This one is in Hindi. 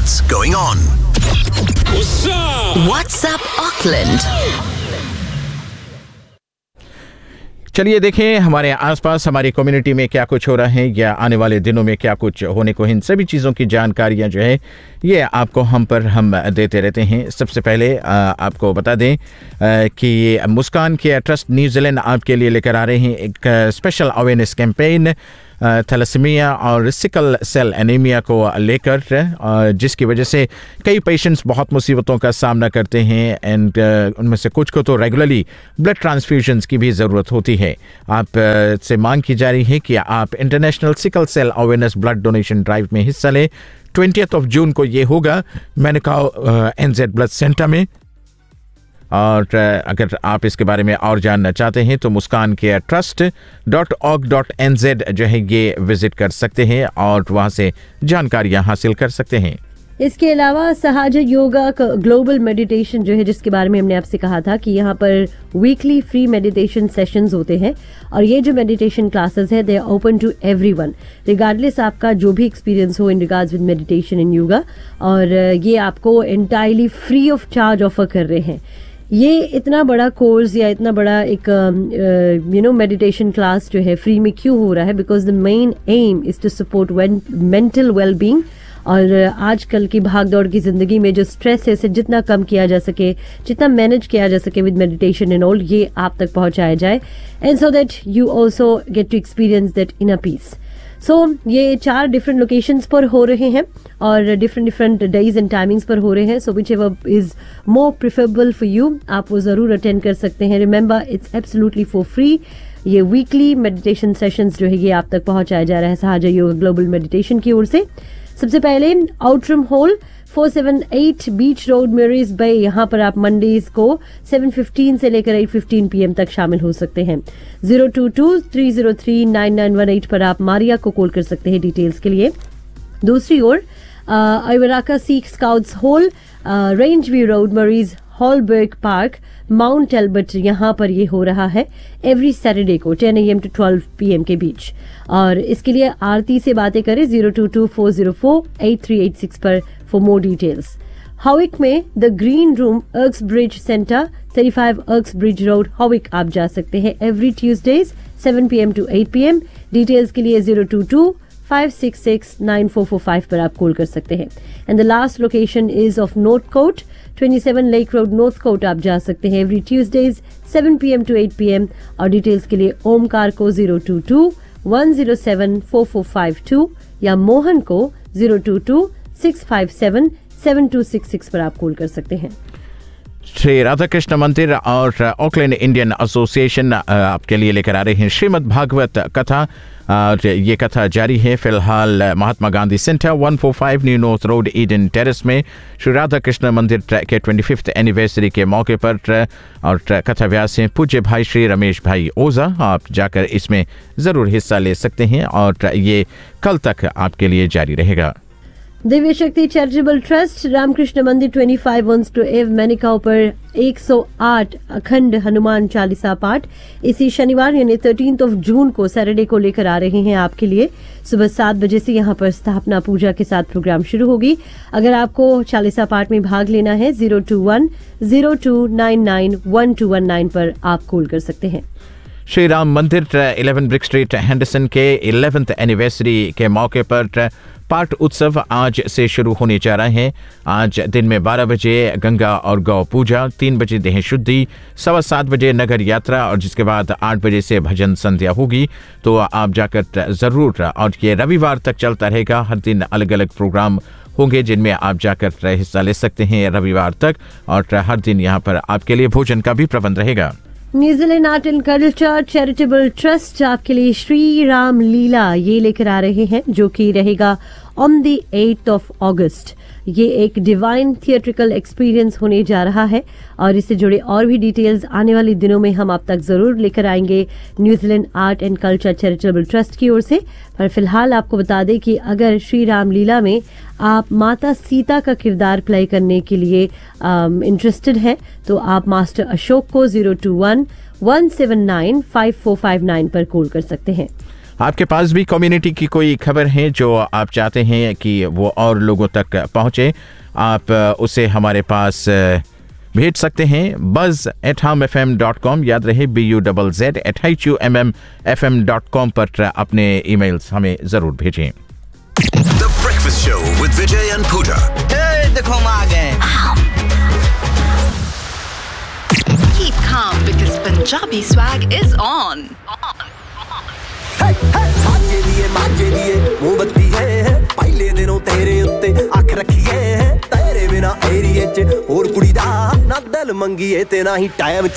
What's going on? What's up Auckland? चलिए देखें हमारे आसपास हमारी कम्युनिटी में क्या कुछ हो रहा है या आने वाले दिनों में क्या कुछ होने को, इन सभी चीज़ों की जानकारियां जो है ये आपको हम देते रहते हैं। सबसे पहले आपको बता दें कि मुस्कान केयर ट्रस्ट न्यूजीलैंड आपके लिए लेकर आ रहे हैं एक स्पेशल अवेयरनेस कैंपेन थैलेसीमिया और सिकल सेल एनीमिया को लेकर, जिसकी वजह से कई पेशेंट्स बहुत मुसीबतों का सामना करते हैं एंड उनमें से कुछ को तो रेगुलरली ब्लड ट्रांसफ्यूजन्स की भी ज़रूरत होती है। आप से मांग की जा रही है कि आप international sickle cell awareness blood donation drive में हिस्सा लें। 20 जून को ये होगा मैनकाओ NZ ब्लड सेंटर में। और अगर आप इसके बारे में और जानना चाहते हैं तो मुस्कान केयर trust.org.nz जो है ये विजिट कर सकते हैं और वहाँ से जानकारियाँ हासिल कर सकते हैं। इसके अलावा सहज योगा ग्लोबल मेडिटेशन जो है, जिसके बारे में हमने आपसे कहा था कि यहाँ पर वीकली फ्री मेडिटेशन सेशंस होते हैं और ये जो मेडिटेशन क्लासेस है they are open to everyone regardless आपका जो भी एक्सपीरियंस हो इन रिगार्ड्स विद मेडिटेशन इन योगा, और ये आपको entirely free of charge offer कर रहे हैं। ये इतना बड़ा कोर्स या इतना बड़ा एक मेडिटेशन क्लास जो है फ्री में क्यों हो रहा है? Because the main M is to support mental wellbeing, और आजकल की भागदौड़ की जिंदगी में जो स्ट्रेस है इसे जितना कम किया जा सके, जितना मैनेज किया जा सके विद मेडिटेशन एंड ऑल, ये आप तक पहुंचाया जाए and so that you also get to experience that inner peace. सो ये 4 डिफरेंट लोकेशंस पर हो रहे हैं और डिफरेंट डेज एंड टाइमिंग्स पर हो रहे हैं। सो which ever is more preferable for you, आप वो जरूर अटेंड कर सकते हैं। Remember it's absolutely for free. ये वीकली मेडिटेशन सेशंस जो है ये आप तक पहुंचाया जा रहा है सहज योगा ग्लोबल मेडिटेशन की ओर से। सबसे पहले आउटरम हॉल 478 बीच रोड मेरीज बे, यहाँ पर आप मंडेज को 7:15 से लेकर 8:15 PM तक शामिल हो सकते हैं। 022-303-9918 पर आप मारिया को कॉल कर सकते हैं डिटेल्स के लिए। दूसरी ओर आइवराका Sikh scouts hall range view road मरीज हॉलबर्ग पार्क माउंट एल्बर्ट, यहाँ पर ये हो रहा है एवरी सैटरडे को 10 AM to 12 PM के बीच। और इसके लिए आरती से बातें करें 022-404-8386 पर फॉर मोर डिटेल्स। हॉविक में the green room अर्क्स bridge centre 35 अर्क्स bridge road हॉविक आप जा सकते हैं every Tuesdays 7 PM to 8 PM। Details के लिए 022-566-9445 पर आप कॉल कर सकते हैं। And the last location is of Northcote 27 lake road Northcote आप जा सकते हैं every Tuesdays 7 PM to 8 PM। और डिटेल्स के लिए ओमकार को 022-107-4452 या मोहन को 022-657-7266 पर आप कॉल कर सकते हैं। श्री राधा कृष्ण मंदिर और ऑकलैंड इंडियन एसोसिएशन आपके लिए लेकर आ रहे हैं श्रीमद् भागवत कथा, और ये कथा जारी है फिलहाल Mahatma Gandhi centre 145 new north road Eden terrace में श्री राधा कृष्ण मंदिर के 25th एनिवर्सरी के मौके पर। और कथा व्यास हैं पूज्य भाई श्री रमेश भाई ओझा, आप जाकर इसमें ज़रूर हिस्सा ले सकते हैं और ये कल तक आपके लिए जारी रहेगा। दिव्य शक्ति चैरिटेबल ट्रस्ट रामकृष्ण मंदिर 25 वंस टू एव मैनिकाओ पर 108 अखंड हनुमान चालीसा पाठ इसी शनिवार यानी 13 जून को सैटरडे को लेकर आ रहे हैं आपके लिए। सुबह 7 बजे से यहाँ पर स्थापना पूजा के साथ प्रोग्राम शुरू होगी। अगर आपको चालीसा पाठ में भाग लेना है 021-0299-1219 पर आप कॉल कर सकते हैं। श्री राम मंदिर 11 ब्रिक स्ट्रीट हैंडरसन के 11th एनिवर्सरी के मौके पर पाठ उत्सव आज से शुरू होने जा रहे हैं। आज दिन में 12 बजे गंगा और गौ पूजा, 3 बजे देह शुद्धि, 7:15 बजे नगर यात्रा और जिसके बाद 8 बजे से भजन संध्या होगी। तो आप जाकर ज़रूर, और ये रविवार तक चलता रहेगा। हर दिन अलग अलग प्रोग्राम होंगे जिनमें आप जाकर हिस्सा ले सकते हैं रविवार तक, और हर दिन यहाँ पर आपके लिए भोजन का भी प्रबंध रहेगा। New Zealand art and culture charitable trust आपके लिए श्री राम लीला ये लेकर आ रहे हैं, जो कि रहेगा ऑन द 8th अगस्त। ये एक डिवाइन थिएट्रिकल एक्सपीरियंस होने जा रहा है और इससे जुड़े और भी डिटेल्स आने वाले दिनों में हम आप तक जरूर लेकर आएंगे New Zealand art and culture charitable trust की ओर से। पर फिलहाल आपको बता दें कि अगर श्री राम लीला में आप माता सीता का किरदार प्ले करने के लिए इंटरेस्टेड हैं तो आप मास्टर अशोक को 021-179-5459 पर कॉल कर सकते हैं। आपके पास भी कम्युनिटी की कोई खबर है जो आप चाहते हैं कि वो और लोगों तक पहुंचे, आप उसे हमारे पास भेज सकते हैं buzz@humfm.com, याद रहे BUZZ@HUMMFM.com पर अपने ईमेल्स हमें जरूर भेजें। The Breakfast Show with Vijay and Pooja. Hey, देखो हम आ गए। Keep calm because Punjabi swag is on. माजे दिए मोमबत्ती है पहले दिनों तेरे उत्ते अख रखिए तेरे बिना एरिए च और कुड़ी दा ना दिल मंगीए ते ना ही टाइम